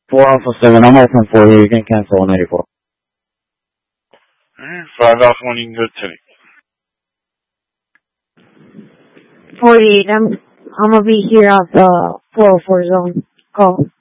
4 Alpha 7, I'm open for you. You can cancel on 84. Alright, 5 Alpha 1, you can go to 48, I'm gonna be here at the 404 zone. Call.